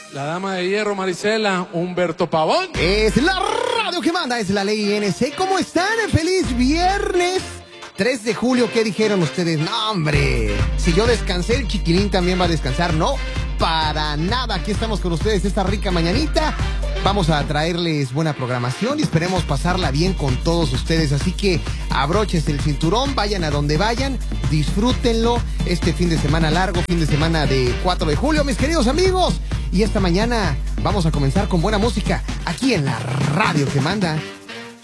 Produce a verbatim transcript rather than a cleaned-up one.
La dama de hierro, Marisela, Humberto Pavón. Es la radio que manda, es la ley N C. ¿Cómo están? Feliz viernes tres de julio. ¿Qué dijeron ustedes? No, hombre, si yo descansé, el chiquilín también va a descansar. No, para nada. Aquí estamos con ustedes esta rica mañanita. Vamos a traerles buena programación y esperemos pasarla bien con todos ustedes. Así que abróchense el cinturón, vayan a donde vayan, disfrútenlo este fin de semana largo, fin de semana de cuatro de julio, mis queridos amigos. Y esta mañana vamos a comenzar con buena música aquí en la radio que manda.